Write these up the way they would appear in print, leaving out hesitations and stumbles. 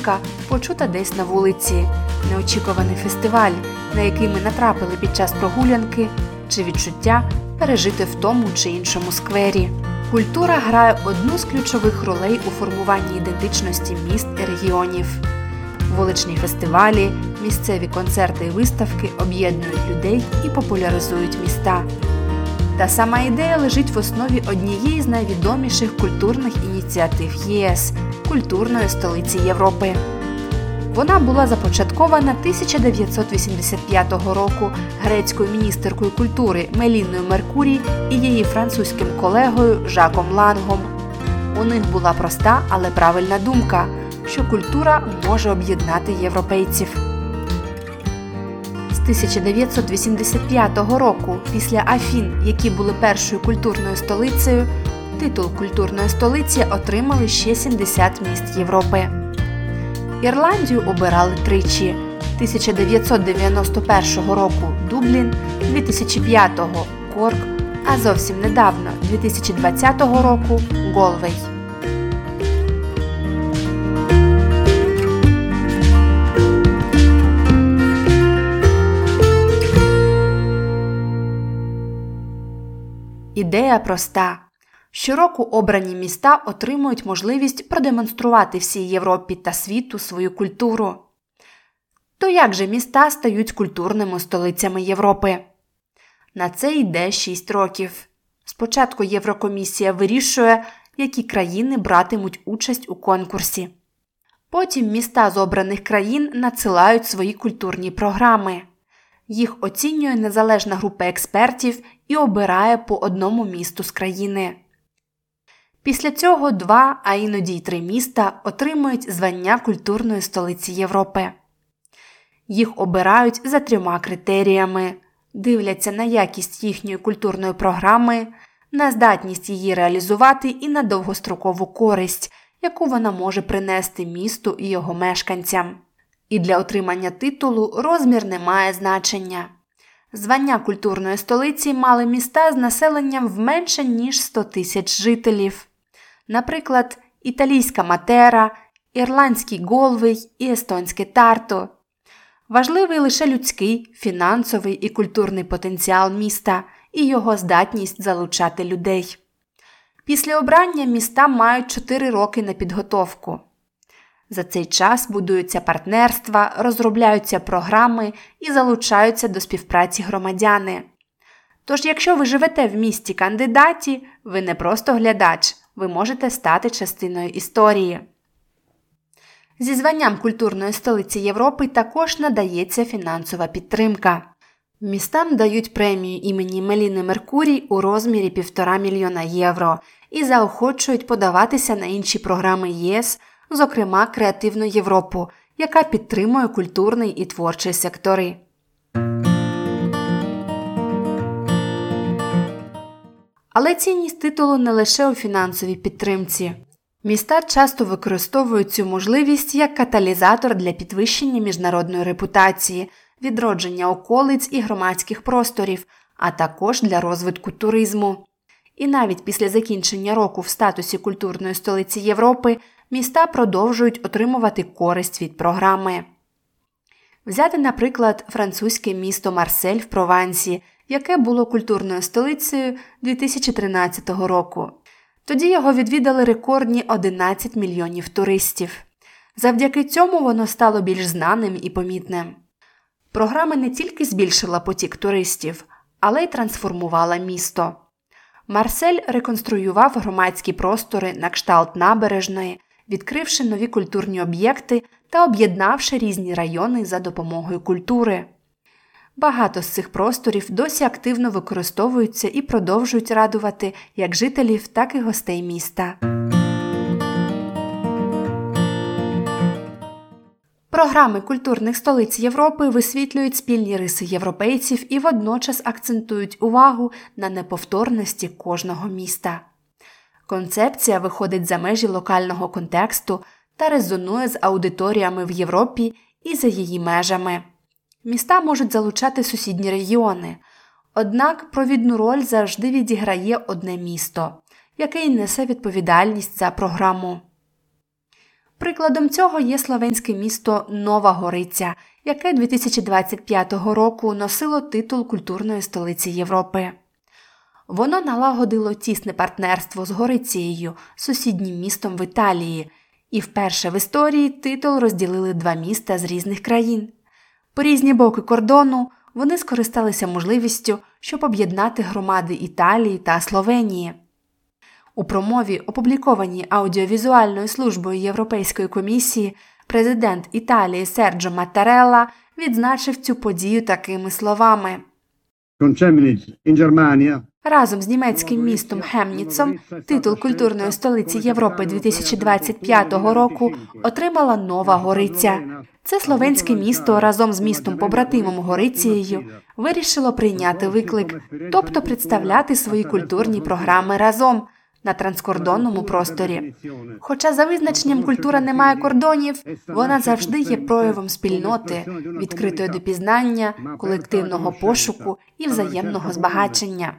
підтримка, почута десь на вулиці, неочікуваний фестиваль, на який ми натрапили під час прогулянки, чи відчуття пережити в тому чи іншому сквері. Культура грає одну з ключових ролей у формуванні ідентичності міст і регіонів. Вуличні фестивалі, місцеві концерти і виставки об'єднують людей і популяризують міста. Та сама ідея лежить в основі однієї з найвідоміших культурних ініціатив ЄС – культурної столиці Європи. Вона була започаткована 1985 року грецькою міністеркою культури Меліною Меркурій і її французьким колегою Жаком Лангом. У них була проста, але правильна думка, що культура може об'єднати європейців. З 1985 року, після Афін, які були першою культурною столицею, титул культурної столиці отримали ще 70 міст Європи. Ірландію обирали тричі – 1991 року Дублін, 2005-го Корк, а зовсім недавно, 2020 року Галвей. Ідея проста. Щороку обрані міста отримують можливість продемонструвати всій Європі та світу свою культуру. То як же міста стають культурними столицями Європи? На це йде 6 років. Спочатку Єврокомісія вирішує, які країни братимуть участь у конкурсі. Потім міста з обраних країн надсилають свої культурні програми. Їх оцінює незалежна група експертів і обирає по одному місту з країни. Після цього 2, а іноді й 3 міста отримують звання культурної столиці Європи. Їх обирають за 3 критеріями. Дивляться на якість їхньої культурної програми, на здатність її реалізувати і на довгострокову користь, яку вона може принести місту і його мешканцям. І для отримання титулу розмір не має значення. Звання культурної столиці мали міста з населенням в менше, ніж 100 тисяч жителів. Наприклад, італійська Матера, ірландський Галвей і естонське Тарту. Важливий лише людський, фінансовий і культурний потенціал міста і його здатність залучати людей. Після обрання міста мають 4 роки на підготовку. За цей час будуються партнерства, розробляються програми і залучаються до співпраці громадяни. Тож, якщо ви живете в місті кандидаті, ви не просто глядач, ви можете стати частиною історії. Зі званням культурної столиці Європи також надається фінансова підтримка. Містам дають премію імені Меліни Меркурій у розмірі 1,5 мільйона євро і заохочують подаватися на інші програми ЄС, зокрема Креативну Європу, яка підтримує культурний і творчий сектори. Але цінність титулу не лише у фінансовій підтримці. Міста часто використовують цю можливість як каталізатор для підвищення міжнародної репутації, відродження околиць і громадських просторів, а також для розвитку туризму. І навіть після закінчення року в статусі культурної столиці Європи міста продовжують отримувати користь від програми. Взяти, наприклад, французьке місто Марсель в Провансі, яке було культурною столицею 2013 року. Тоді його відвідали рекордні 11 мільйонів туристів. Завдяки цьому воно стало більш знаним і помітним. Програма не тільки збільшила потік туристів, але й трансформувала місто. Марсель реконструював громадські простори на кшталт набережної, відкривши нові культурні об'єкти та об'єднавши різні райони за допомогою культури. Багато з цих просторів досі активно використовуються і продовжують радувати як жителів, так і гостей міста. Програми культурних столиць Європи висвітлюють спільні риси європейців і водночас акцентують увагу на неповторності кожного міста. Концепція виходить за межі локального контексту та резонує з аудиторіями в Європі і за її межами. Міста можуть залучати сусідні регіони, однак провідну роль завжди відіграє одне місто, яке й несе відповідальність за програму. Прикладом цього є словенське місто Нова Гориця, яке 2025 року носило титул культурної столиці Європи. Воно налагодило тісне партнерство з Горицією, сусіднім містом в Італії, і вперше в історії титул розділили два міста з різних країн. По різні боки кордону вони скористалися можливістю, щоб об'єднати громади Італії та Словенії. У промові, опублікованій аудіовізуальною службою Європейської комісії, президент Італії Серджо Маттарелла відзначив цю подію такими словами. Разом з німецьким містом Хемніцом титул культурної столиці Європи 2025 року отримала Нова Гориця. Це словенське місто разом з містом-побратимом Горицією вирішило прийняти виклик, тобто представляти свої культурні програми разом на транскордонному просторі. Хоча за визначенням культура не має кордонів, вона завжди є проявом спільноти, відкритої до пізнання, колективного пошуку і взаємного збагачення.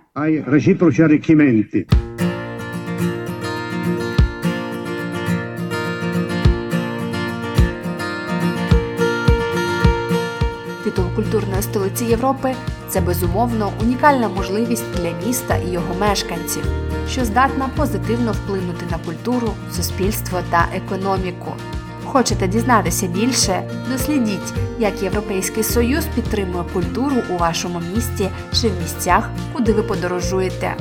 Титул культурної столиці Європи – це, безумовно, унікальна можливість для міста і його мешканців, що здатна позитивно вплинути на культуру, суспільство та економіку. Хочете дізнатися більше? Дослідіть, як Європейський Союз підтримує культуру у вашому місті чи в місцях, куди ви подорожуєте.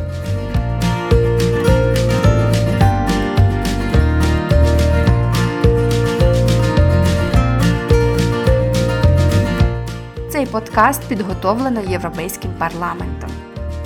Цей подкаст підготовлено Європейським парламентом.